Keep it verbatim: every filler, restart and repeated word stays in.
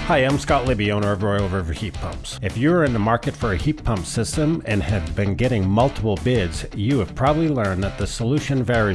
Hi, I'm Scott Libby, owner of Royal River Heat Pumps. If you're in the market for a heat pump system and have been getting multiple bids, you have probably learned that the solution varies